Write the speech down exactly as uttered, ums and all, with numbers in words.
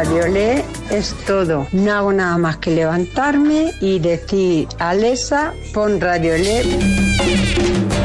Radiolé es todo. No hago nada más que levantarme y decir, Alexa, pon Radiolé.